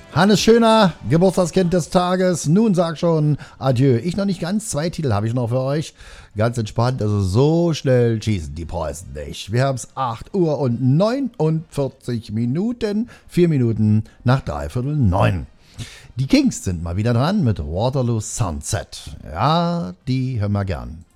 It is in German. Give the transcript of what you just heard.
Hannes Schöner, Geburtstagskind des Tages. Nun sag schon Adieu. Ich noch nicht ganz. 2 Titel habe ich noch für euch. Ganz entspannt, also so schnell schießen die Preußen nicht. Wir haben es 8 Uhr und 49 Minuten. 4 Minuten nach 8:45. Die Kings sind mal wieder dran mit Waterloo Sunset. Ja, die hören wir gern.